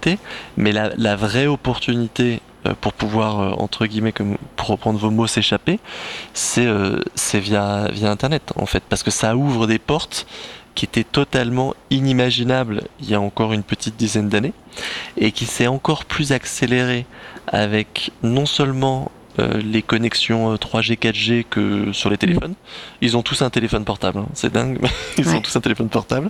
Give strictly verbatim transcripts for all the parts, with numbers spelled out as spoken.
opportunité, mais la, la vraie opportunité euh, pour pouvoir, euh, entre guillemets, comme, pour reprendre vos mots, s'échapper, c'est, euh, c'est via, via Internet, en fait, parce que ça ouvre des portes qui étaient totalement inimaginables il y a encore une petite dizaine d'années, et qui s'est encore plus accéléré avec non seulement euh, les connexions trois G, quatre G que sur les téléphones. Ils ont tous un téléphone portable, hein. C'est dingue, mais ils ouais. ont tous un téléphone portable.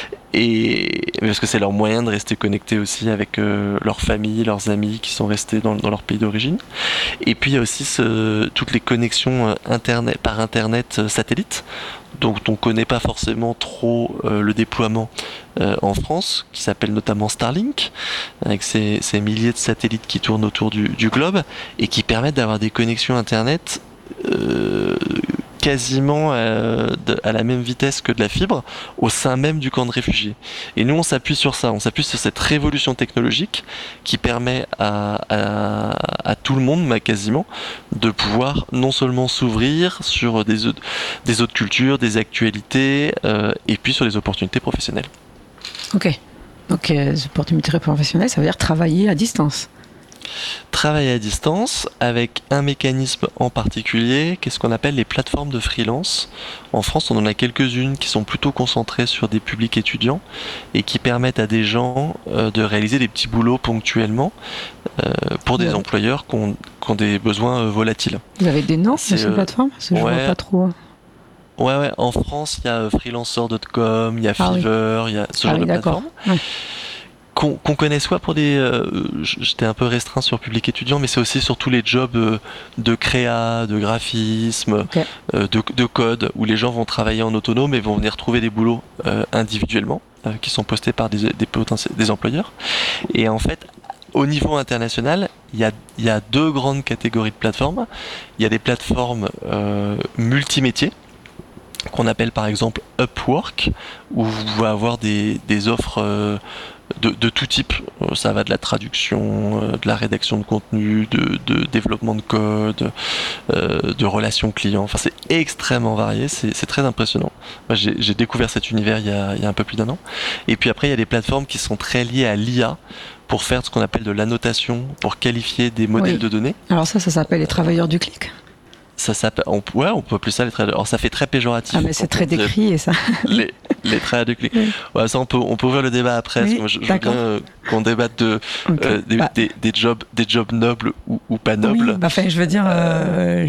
Et parce que c'est leur moyen de rester connectés aussi avec euh, leur famille, leurs amis qui sont restés dans, dans leur pays d'origine. Et puis il y a aussi ce, toutes les connexions euh, internet, par internet euh, satellite, dont on ne connaît pas forcément trop euh, le déploiement euh, en France, qui s'appelle notamment Starlink, avec ces, ces milliers de satellites qui tournent autour du, du globe et qui permettent d'avoir des connexions internet euh, quasiment euh, de, à la même vitesse que de la fibre au sein même du camp de réfugiés. Et nous on s'appuie sur ça, on s'appuie sur cette révolution technologique qui permet à, à, à tout le monde, bah, quasiment, de pouvoir non seulement s'ouvrir sur des, des autres cultures, des actualités, euh, et puis sur les opportunités professionnelles. Ok, donc euh, les opportunités professionnelles, ça veut dire travailler à distance. Travailler à distance avec un mécanisme en particulier, qu'est-ce qu'on appelle les plateformes de freelance. En France, on en a quelques-unes qui sont plutôt concentrées sur des publics étudiants et qui permettent à des gens euh, de réaliser des petits boulots ponctuellement euh, pour des ouais. employeurs qui ont, qui ont des besoins euh, volatiles. Vous avez des noms sur ces euh, plateformes? Parce que je ouais. vois pas trop. Ouais, ouais, en France, il y a freelancer point com, il y a ah Fiverr, il oui. y a ce ah genre oui, de plateforme. Ouais. Qu'on, qu'on connaît soit pour des... Euh, j'étais un peu restreint sur public étudiant, mais c'est aussi sur tous les jobs euh, de créa, de graphisme, okay. euh, de, de code, où les gens vont travailler en autonome et vont venir trouver des boulots euh, individuellement, euh, qui sont postés par des, des, potentiels, des employeurs. Et en fait, au niveau international, il y a, il y a deux grandes catégories de plateformes. Il y a des plateformes euh, multimétiers, qu'on appelle par exemple Upwork, où vous pouvez avoir des, des offres euh, de, de tout type. Ça va de la traduction, euh, de la rédaction de contenu, de, de développement de code, euh, de relations clients. Enfin, c'est extrêmement varié, c'est, c'est très impressionnant. Moi, j'ai, j'ai découvert cet univers il y, a, il y a un peu plus d'un an. Et puis après, il y a des plateformes qui sont très liées à l'I A pour faire ce qu'on appelle de l'annotation, pour qualifier des modèles oui. de données. Alors ça, ça s'appelle les travailleurs du clic. Ça s'appelle, on, ouais, on peut appeler ça les travailleurs. Alors ça fait très péjoratif. Ah mais c'est très décrié ça. Les, les travailleurs du clic. Oui. Ouais, ça on peut, on peut ouvrir le débat après. Oui, parce que moi, je, je veux bien euh, qu'on débatte de okay. euh, des, bah. des, des jobs, des jobs nobles ou, ou pas nobles. Oui, bah, enfin, je veux dire, euh,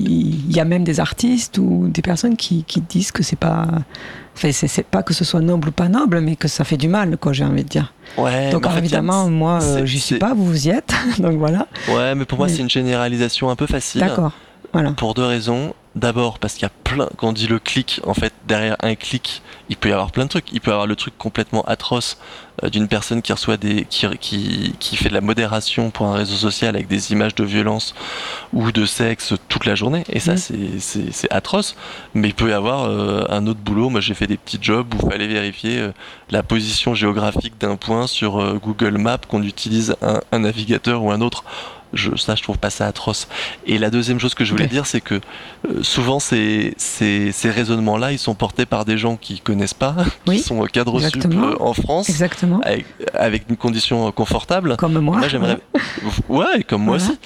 il y a même des artistes ou des personnes qui, qui disent que c'est pas, enfin, c'est, c'est pas que ce soit noble ou pas noble, mais que ça fait du mal, quoi, j'ai envie de dire. Ouais, donc alors, évidemment, fait, moi, euh, j'y suis pas, vous vous y êtes, donc voilà. Ouais, mais pour moi, mais... c'est une généralisation un peu facile. D'accord. Voilà. Pour deux raisons. D'abord parce qu'il y a plein, quand on dit le clic, en fait, derrière un clic, il peut y avoir plein de trucs. Il peut y avoir le truc complètement atroce euh, d'une personne qui reçoit des, qui, qui, qui fait de la modération pour un réseau social avec des images de violence ou de sexe toute la journée. Et ça, mmh. c'est, c'est, c'est atroce. Mais il peut y avoir euh, un autre boulot. Moi, j'ai fait des petits jobs où il fallait vérifier euh, la position géographique d'un point sur euh, Google Maps, qu'on utilise un, un navigateur ou un autre. Je, ça, je trouve pas ça atroce. Et la deuxième chose que je voulais okay. dire, c'est que euh, souvent ces, ces, ces raisonnements-là, ils sont portés par des gens qui connaissent pas, oui, qui sont cadres sup euh, en France, exactement. Avec, avec une condition confortable. Comme moi. Là, j'aimerais, ouais, ouais comme moi voilà. aussi.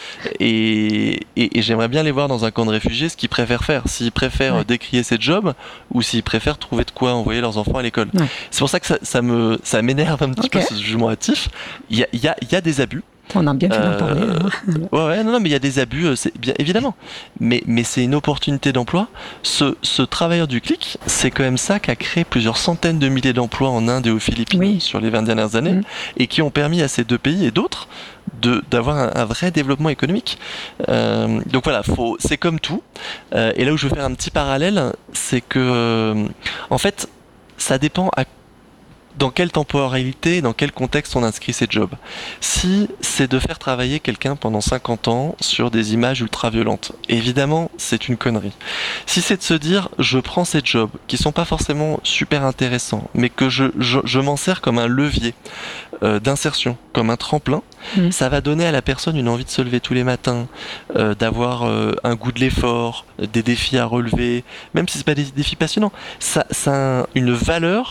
Et, et, et j'aimerais bien les voir dans un camp de réfugiés, ce qu'ils préfèrent faire. S'ils préfèrent ouais. décrier ces jobs ou s'ils préfèrent trouver de quoi envoyer leurs enfants à l'école. Ouais. C'est pour ça que ça, ça me, ça m'énerve un petit okay. peu ce jugement hâtif. Il y a, il y a, il y a des abus. On a bien fait d'en euh, parler. Hein. Ouais, ouais, non, non, mais il y a des abus, c'est bien évidemment. Mais, mais c'est une opportunité d'emploi. Ce, ce travailleur du clic, c'est quand même ça qui a créé plusieurs centaines de milliers d'emplois en Inde et aux Philippines oui. sur les vingt dernières années, mmh. et qui ont permis à ces deux pays et d'autres de, d'avoir un, un vrai développement économique. Euh, donc voilà, faut, c'est comme tout. Euh, et là où je veux faire un petit parallèle, c'est que, euh, en fait, ça dépend à dans quelle temporalité, dans quel contexte on inscrit ces jobs. Si c'est de faire travailler quelqu'un pendant cinquante ans sur des images ultra-violentes, évidemment, c'est une connerie. Si c'est de se dire, je prends ces jobs qui sont pas forcément super intéressants, mais que je, je, je m'en sers comme un levier euh, d'insertion, comme un tremplin, mmh. ça va donner à la personne une envie de se lever tous les matins, euh, d'avoir euh, un goût de l'effort, des défis à relever, même si c'est pas des défis passionnants. Ça, ça a une valeur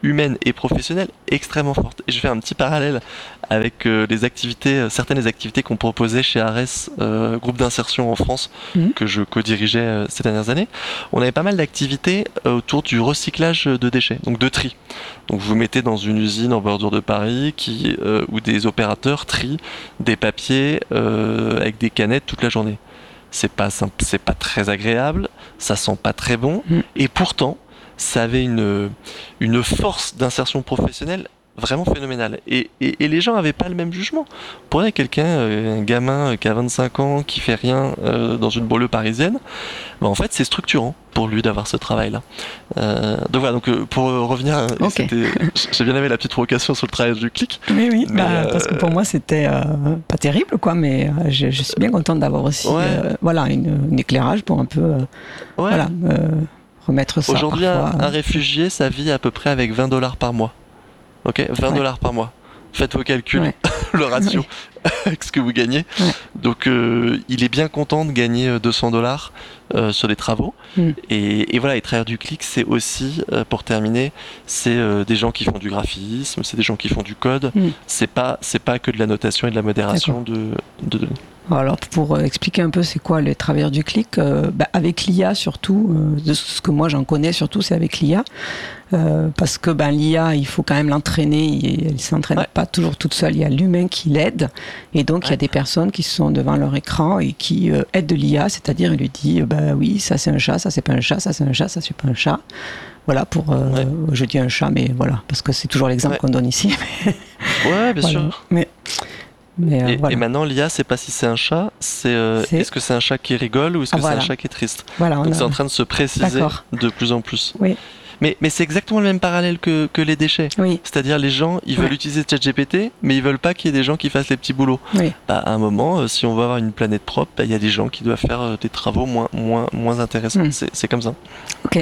humaine et professionnelle extrêmement forte. Et je fais un petit parallèle avec euh, les activités, euh, certaines des activités qu'on proposait chez Ares, euh, groupe d'insertion en France, mmh. que je co-dirigeais euh, ces dernières années. On avait pas mal d'activités euh, autour du recyclage de déchets, donc de tri. Donc vous mettez dans une usine en bordure de Paris qui, euh, où des opérateurs trient des papiers euh, avec des canettes toute la journée. C'est pas simple, c'est pas très agréable, ça sent pas très bon, mmh. et pourtant ça avait une, une force d'insertion professionnelle vraiment phénoménale. Et, et, et les gens n'avaient pas le même jugement. Pour quelqu'un, euh, un gamin qui a vingt-cinq ans, qui fait rien euh, dans une banlieue parisienne, bah en fait c'est structurant pour lui d'avoir ce travail-là. Euh, donc voilà, donc, euh, pour revenir, okay. j'ai bien aimé la petite provocation sur le travail du clic. Oui, oui, mais, bah, euh, parce que pour moi c'était euh, pas terrible, quoi, mais euh, je, je suis bien contente d'avoir aussi ouais. euh, voilà, une, une éclairage pour un peu euh, ouais. voilà, euh, remettre ça. Aujourd'hui, parfois, un, un réfugié, ça vit à peu près avec vingt dollars par mois. Ok, vingt dollars ouais. par mois. Faites vos calculs, ouais. le ratio ouais. avec ce que vous gagnez. Ouais. Donc, euh, il est bien content de gagner deux cents dollars euh, sur des travaux. Mm. Et, et voilà, et travailleurs du clic, c'est aussi, euh, pour terminer, c'est euh, des gens qui font du graphisme, c'est des gens qui font du code. Mm. C'est pas, c'est pas que de la notation et de la modération de, de données. Alors, pour expliquer un peu c'est quoi les travailleurs du clic, euh, bah, avec l'I A surtout, euh, de ce que moi j'en connais surtout, c'est avec l'I A. Euh, parce que ben, l'I A, il faut quand même l'entraîner, elle ne s'entraîne ouais. pas toujours toute seule, il y a l'humain qui l'aide, et donc ouais. il y a des personnes qui sont devant leur écran et qui euh, aident de l'I A, c'est-à-dire il lui dit, euh, bah oui, ça c'est un chat, ça c'est pas un chat, ça c'est un chat, ça c'est pas un chat. Voilà, pour, euh, ouais. je dis un chat, mais voilà, parce que c'est toujours l'exemple ouais. qu'on donne ici. Ouais, bien voilà. sûr. Mais, mais, euh, et, voilà. et maintenant, l'I A, c'est pas si c'est un chat, c'est, euh, c'est... est-ce que c'est un chat qui rigole ou est-ce que ah, voilà. c'est un chat qui est triste. Voilà, donc a... c'est en train de se préciser D'accord. de plus en plus. Oui. Mais, mais c'est exactement le même parallèle que, que les déchets. Oui. C'est-à-dire les gens, ils veulent ouais. utiliser ChatGPT, mais ils veulent pas qu'il y ait des gens qui fassent les petits boulots. Oui. Bah, à un moment, euh, si on veut avoir une planète propre, il bah, y a des gens qui doivent faire euh, des travaux moins, moins, moins intéressants. Mm. C'est, c'est comme ça. Ok.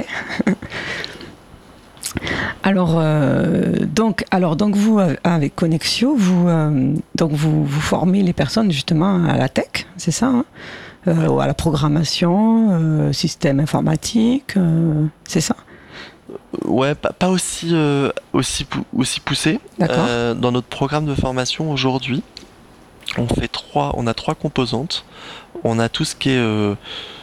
Alors, euh, donc, alors, donc vous, avec Connexio, vous, euh, donc vous, vous formez les personnes justement à la tech, c'est ça, hein, euh, ouais. à la programmation, euh, système informatique, euh, c'est ça? Ouais, pas, pas aussi, euh, aussi, aussi poussé. D'accord. Euh, dans notre programme de formation aujourd'hui, on fait trois, on a trois composantes. On a tout ce qui est euh,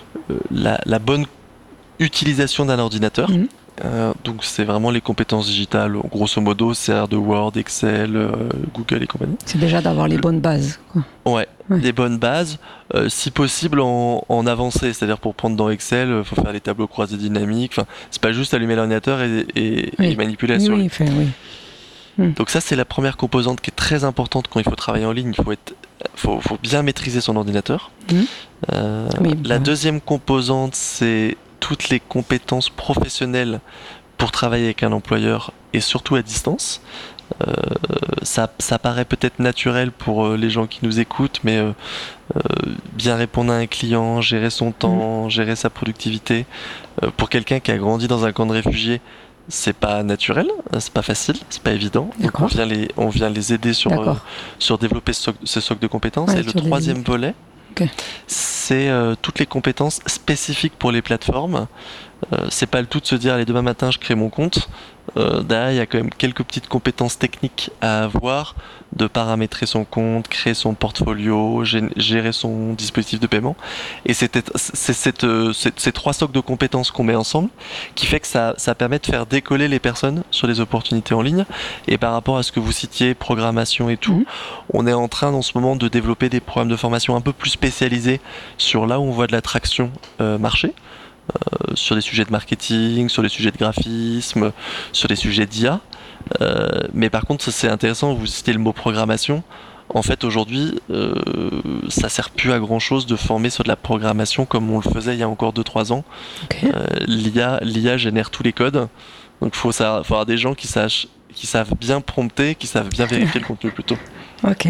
la, la bonne utilisation d'un ordinateur. Mmh. Euh, donc c'est vraiment les compétences digitales, grosso modo, c'est de Word, Excel, euh, Google et compagnie. C'est déjà d'avoir les bonnes bases, quoi. Ouais, ouais. Les bonnes bases, euh, si possible en, en avancée, c'est-à-dire pour prendre dans Excel, il faut faire les tableaux croisés dynamiques, enfin, c'est pas juste allumer l'ordinateur et, et, oui. et manipuler la oui, souris. Oui, fait, oui. Hmm. Donc ça c'est la première composante qui est très importante quand il faut travailler en ligne, il faut, être, faut, faut bien maîtriser son ordinateur. Hmm. Euh, oui, la bah. deuxième composante c'est toutes les compétences professionnelles pour travailler avec un employeur et surtout à distance. Euh, ça, ça paraît peut-être naturel pour euh, les gens qui nous écoutent, mais euh, euh, bien répondre à un client, gérer son temps, mmh. gérer sa productivité, euh, pour quelqu'un qui a grandi dans un camp de réfugiés, c'est pas naturel, c'est pas facile, c'est pas évident. Donc on vient les, on vient les aider sur, euh, sur développer ce, soc, ce socle de compétences. Ouais, et le troisième les... volet, okay. c'est euh, toutes les compétences spécifiques pour les plateformes. Euh, c'est pas le tout de se dire allez demain matin je crée mon compte. Euh, derrière il y a quand même quelques petites compétences techniques à avoir, de paramétrer son compte, créer son portfolio, gérer son dispositif de paiement. Et c'est, c'est, cette, c'est ces trois socles de compétences qu'on met ensemble qui fait que ça, ça permet de faire décoller les personnes sur les opportunités en ligne. Et par rapport à ce que vous citiez, programmation et tout, mmh. on est en train en ce moment de développer des programmes de formation un peu plus spécialisés sur là où on voit de l'attraction euh, marché. Euh, sur des sujets de marketing, sur des sujets de graphisme, sur des sujets d'I A. Euh, mais par contre, c'est intéressant, vous citez le mot programmation. En fait, aujourd'hui, euh, ça sert plus à grand chose de former sur de la programmation comme on le faisait il y a encore deux trois ans. Okay. Euh, l'I A, l'I A génère tous les codes. Donc, il faut, faut avoir des gens qui, sachent, qui savent bien prompter, qui savent bien vérifier le contenu plutôt. Ok.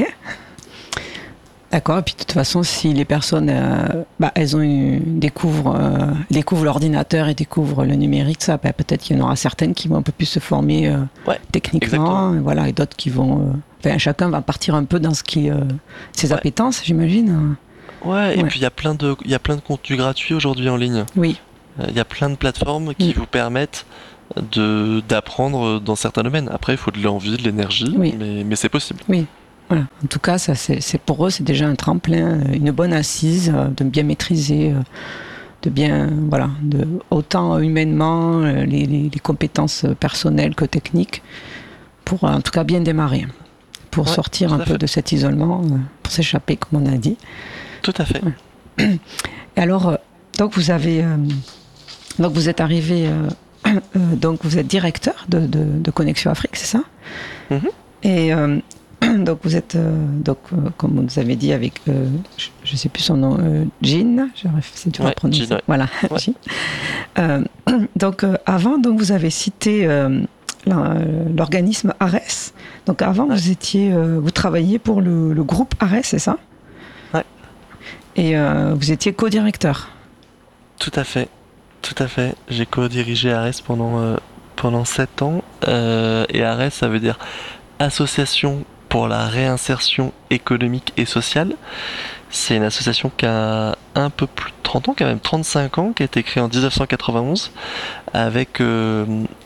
D'accord, et puis de toute façon, si les personnes, euh, bah, elles ont une, découvrent, euh, découvrent l'ordinateur et découvrent le numérique, ça, bah, peut-être qu'il y en aura certaines qui vont un peu plus se former euh, ouais, techniquement, et, voilà, et d'autres qui vont, euh, enfin, chacun va partir un peu dans ce qui, euh, ses ouais. appétences, j'imagine. Ouais, ouais, et puis il y a plein de, il y a plein de contenus gratuits aujourd'hui en ligne. Oui. Il euh, y a plein de plateformes qui mmh. vous permettent de, d'apprendre dans certains domaines. Après, il faut de l'envie, de l'énergie, Oui. mais, mais c'est possible. Oui. Voilà. En tout cas, ça, c'est, c'est pour eux, c'est déjà un tremplin, une bonne assise, euh, de bien maîtriser, euh, de bien, voilà, de, autant humainement, euh, les, les, les compétences personnelles que techniques, pour en tout cas bien démarrer, pour Ouais, sortir tout un à peu fait. de cet isolement, euh, pour s'échapper, comme on a dit. Tout à fait. Ouais. Et alors, euh, donc vous avez, euh, donc vous êtes arrivé, euh, euh, donc vous êtes directeur de, de, de Connexion Afrique, c'est ça? Mhm. Et euh, donc vous êtes, euh, donc euh, comme vous nous avez dit avec, euh, je ne sais plus son nom, euh, Jean, c'est dur à Ouais, prononcer. Jean, ouais. Voilà, Ouais. Jean. Euh, donc euh, avant, donc vous avez cité euh, la- l'organisme ARES. Donc avant, Ouais. vous étiez, euh, vous travailliez pour le, le groupe ARES, c'est ça? Ouais. Et euh, vous étiez co-directeur. Tout à fait. Tout à fait. J'ai co-dirigé ARES pendant, euh, pendant sept ans. Euh, et ARES, ça veut dire Association pour la réinsertion économique et sociale. C'est une association qui a un peu plus de trente ans, quand même trente-cinq ans, qui a été créée en dix-neuf cent quatre-vingt-onze avec euh,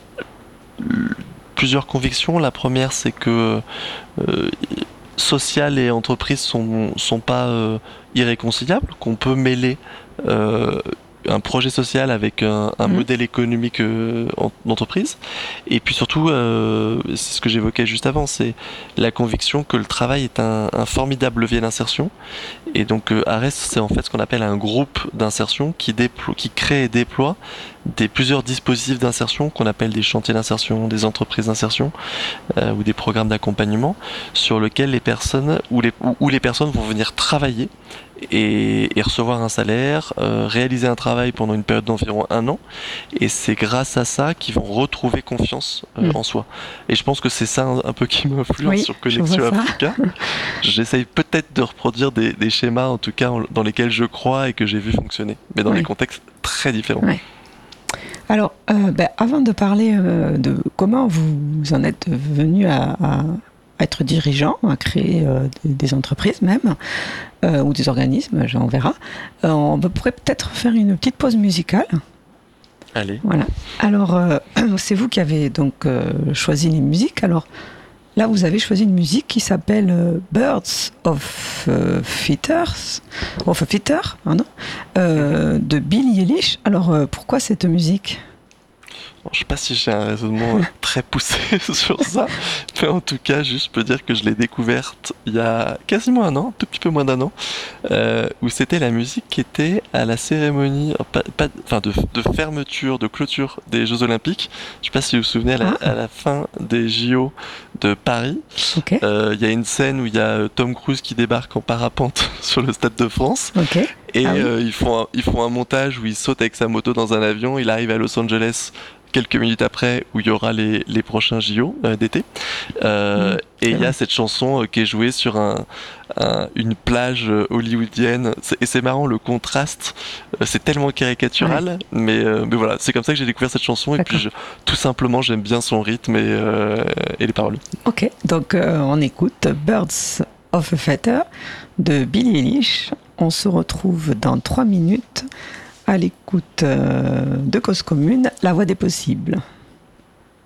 plusieurs convictions. La première, c'est que euh, social et entreprise sont, sont pas euh, irréconciliables, qu'on peut mêler euh, un projet social avec un, un Mhm. modèle économique euh, en- d'entreprise. Et puis surtout, euh, c'est ce que j'évoquais juste avant, c'est la conviction que le travail est un, un formidable levier d'insertion. Et donc euh, ARES, c'est en fait ce qu'on appelle un groupe d'insertion qui, déplo- qui crée et déploie des plusieurs dispositifs d'insertion qu'on appelle des chantiers d'insertion, des entreprises d'insertion euh, ou des programmes d'accompagnement sur lesquels les personnes où les, où, où les personnes vont venir travailler et, et recevoir un salaire, euh, réaliser un travail pendant une période d'environ un an, et c'est grâce à ça qu'ils vont retrouver confiance euh, Mm. en soi. Et je pense que c'est ça un, un peu qui m'influence Oui, sur je Connexion vois ça. Africa. J'essaye peut-être de reproduire des, des schémas, en tout cas en- dans lesquels je crois et que j'ai vu fonctionner, mais dans Oui. des contextes très différents. Ouais. Alors, euh, ben, avant de parler euh, de comment vous, vous en êtes venu à, à être dirigeant, à créer euh, des, des entreprises même, euh, ou des organismes, on verra, euh, on pourrait peut-être faire une petite pause musicale. Allez. Voilà. Alors, euh, c'est vous qui avez donc euh, choisi les musiques. Alors, là, vous avez choisi une musique qui s'appelle euh, Birds of euh, Feathers, of a Feather, pardon, euh, de Billie Eilish. Alors, euh, pourquoi cette musique? Bon, je sais pas si j'ai un raisonnement euh, très poussé sur ça, mais en tout cas, juste je peux dire que je l'ai découverte il y a quasiment un an, un tout petit peu moins d'un an, euh, où c'était la musique qui était à la cérémonie euh, pas, pas- enfin de, de fermeture, de clôture des Jeux Olympiques. Je sais pas si vous vous souvenez, à la, Ah. à la fin des J O de Paris, Ok, euh, il y a une scène où il y a euh, Tom Cruise qui débarque en parapente sur le Stade de France. ok. Et Ah oui. euh, ils, font un, ils font un montage où il saute avec sa moto dans un avion, il arrive à Los Angeles quelques minutes après où il y aura les, les prochains J O euh, d'été. Euh, Mmh, et il y vrai. a cette chanson euh, qui est jouée sur un, un- une plage euh, hollywoodienne. C'est- Et c'est marrant, le contraste, euh, c'est tellement caricatural, mais, euh, mais voilà, c'est comme ça que j'ai découvert cette chanson. Et puis je- tout simplement, j'aime bien son rythme et, euh, et les paroles. Ok, donc euh, on écoute Birds of a Feather de Billie Eilish. On se retrouve dans trois minutes à l'écoute euh, de Cause Commune, la voix des possibles.